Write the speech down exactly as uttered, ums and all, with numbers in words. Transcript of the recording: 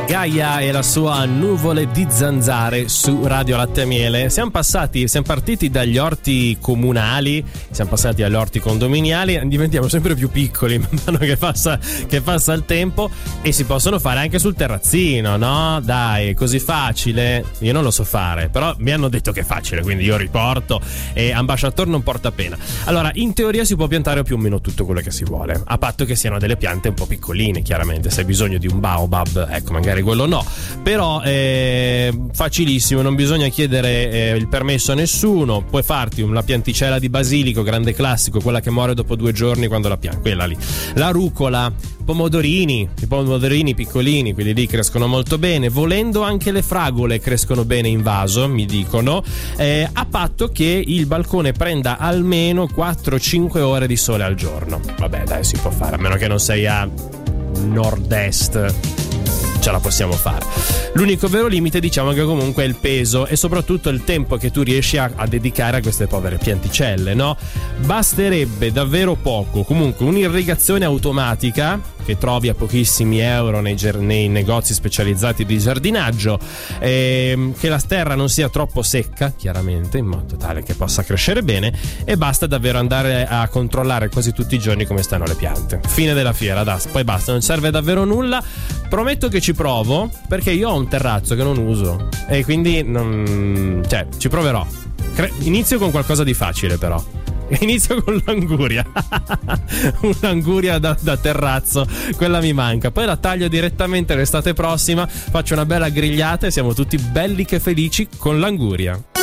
Gaia e la sua nuvole di zanzare su Radio Latte e Miele. Siamo passati, siamo partiti dagli orti comunali, siamo passati agli orti condominiali, diventiamo sempre più piccoli man mano che passa, che passa il tempo, e si possono fare anche sul terrazzino, no? Dai, è così facile. Io non lo so fare, però mi hanno detto che è facile, quindi io riporto, e ambasciatore non porta pena. Allora, in teoria si può piantare più o meno tutto quello che si vuole, a patto che siano delle piante un po' piccoline, chiaramente. Se hai bisogno di un baobab, ecco, magari quello no, però è facilissimo, non bisogna chiedere eh, il permesso a nessuno. Puoi farti una pianticella di basilico grande classico, quella che muore dopo due giorni quando la pianti, quella lì. La rucola, pomodorini, i pomodorini piccolini, quelli lì crescono molto bene. Volendo anche le fragole crescono bene in vaso, mi dicono, eh, a patto che il balcone prenda almeno quattro cinque ore di sole al giorno. Vabbè, dai, si può fare, a meno che non sei a nord-est, ce la possiamo fare. L'unico vero limite, diciamo, che comunque è il peso e soprattutto il tempo che tu riesci a, a dedicare a queste povere pianticelle, no? Basterebbe davvero poco, comunque un'irrigazione automatica che trovi a pochissimi euro nei, nei negozi specializzati di giardinaggio, ehm, che la terra non sia troppo secca, chiaramente, in modo tale che possa crescere bene, e basta davvero andare a controllare quasi tutti i giorni come stanno le piante. Fine della fiera, da, poi basta, non serve davvero nulla. Prometto che ci provo, perché io ho un terrazzo che non uso e quindi non, cioè, ci proverò. Cre- inizio con qualcosa di facile, però. Inizio con l'anguria. Un'anguria da, da terrazzo, quella mi manca. Poi la taglio direttamente l'estate prossima, faccio una bella grigliata e siamo tutti belli che felici con l'anguria.